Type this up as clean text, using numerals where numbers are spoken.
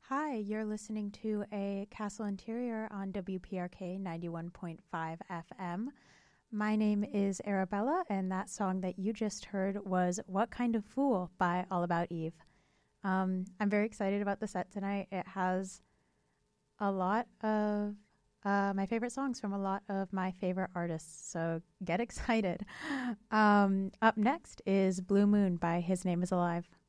Hi, you're listening to a Castle Interior on WPRK 91.5 FM. My name is Arabella, and that song that you just heard was What Kind of Fool by All About Eve. I'm very excited about the set tonight. It has a lot of my favorite songs from a lot of my favorite artists, so get excited. Up next is Blue Moon by His Name is Alive.